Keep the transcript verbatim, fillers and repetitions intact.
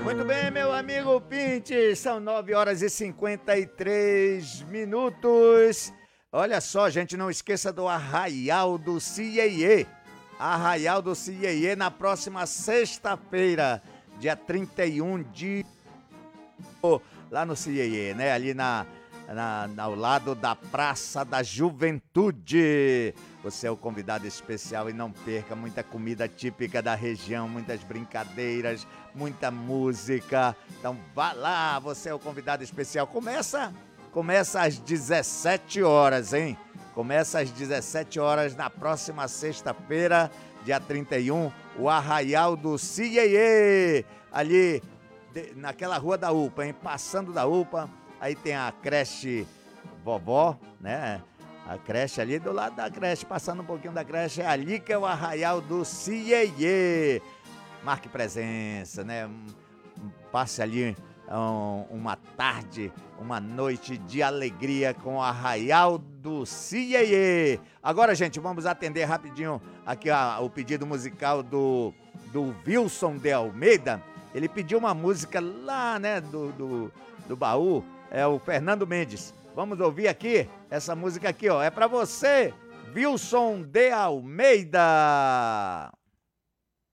Muito bem, meu amigo Pinte, são nove horas e cinquenta e três minutos. Olha só, gente, não esqueça do Arraial do Cieiê. Arraial do Cieiê na próxima sexta-feira, dia trinta e um de... lá no Cieiê, né? Ali na, na, ao lado da Praça da Juventude. Você é o convidado especial e não perca muita comida típica da região, muitas brincadeiras, muita música. Então vá lá, você é o convidado especial. Começa, começa às dezessete horas, hein? Começa às dezessete horas na próxima sexta-feira, dia trinta e um, o Arraial do Cieiê. Ali de, naquela rua da U P A, hein? Passando da U P A, aí tem a creche vovó, né? A creche ali, do lado da creche, passando um pouquinho da creche, é ali que é o Arraial do Cieiê. Marque presença, né? Passe ali um, uma tarde, uma noite de alegria com o Arraial do Cieiê. Agora, gente, vamos atender rapidinho aqui ó, o pedido musical do, do Wilson de Almeida. Ele pediu uma música lá, né, do, do, do baú, é o Fernando Mendes. Vamos ouvir aqui, essa música aqui, ó, é pra você, Wilson de Almeida.